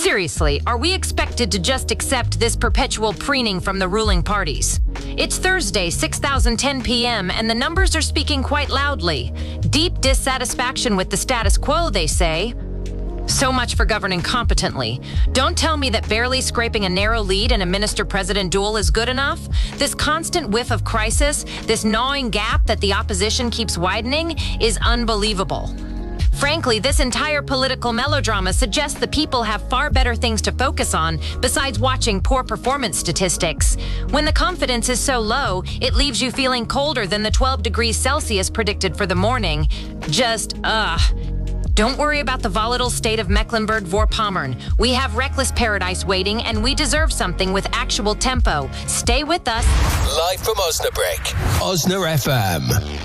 Seriously, are we expected to just accept this perpetual preening from the ruling parties? It's Thursday, 6:10 p.m., and the numbers are speaking quite loudly. Deep dissatisfaction with the status quo, they say. So much for governing competently. Don't tell me that barely scraping a narrow lead in a minister-president duel is good enough. This constant whiff of crisis, this gnawing gap that the opposition keeps widening, is unbelievable. Frankly, this entire political melodrama suggests the people have far better things to focus on besides watching poor performance statistics. When the confidence is so low, it leaves you feeling colder than the 12 degrees Celsius predicted for the morning. Don't worry about the volatile state of Mecklenburg-Vorpommern. We have reckless paradise waiting, and we deserve something with actual tempo. Stay with us. Live from Osnabrück, Osna FM.